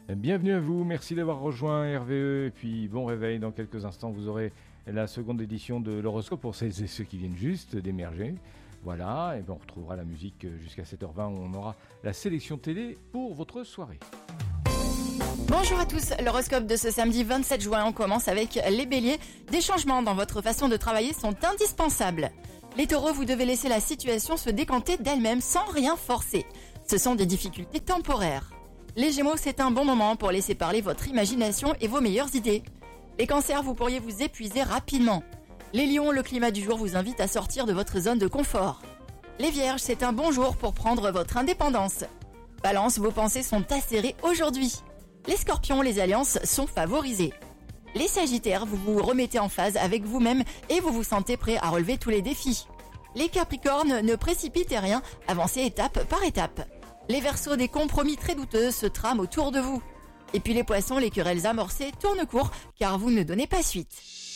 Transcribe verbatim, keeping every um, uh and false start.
Bienvenue à vous, merci d'avoir rejoint R V E et puis bon réveil. Dans quelques instants, vous aurez la seconde édition de l'horoscope pour celles et ceux qui viennent juste d'émerger. Voilà, et bien on retrouvera la musique jusqu'à sept heures vingt où on aura la sélection télé pour votre soirée. Bonjour à tous, l'horoscope de ce samedi vingt-sept juin, on commence avec les béliers. Des changements dans votre façon de travailler sont indispensables. Les taureaux, vous devez laisser la situation se décanter d'elle-même sans rien forcer. Ce sont des difficultés temporaires. Les gémeaux, c'est un bon moment pour laisser parler votre imagination et vos meilleures idées. Les cancers, vous pourriez vous épuiser rapidement. Les lions, le climat du jour vous invite à sortir de votre zone de confort. Les vierges, c'est un bon jour pour prendre votre indépendance. Balance, vos pensées sont acérées aujourd'hui. Les scorpions, les alliances sont favorisées. Les sagittaires, vous vous remettez en phase avec vous-même et vous vous sentez prêt à relever tous les défis. Les capricornes, ne précipitez rien, avancez étape par étape. Les verseaux, des compromis très douteux se trament autour de vous. Et puis les poissons, les querelles amorcées tournent court car vous ne donnez pas suite.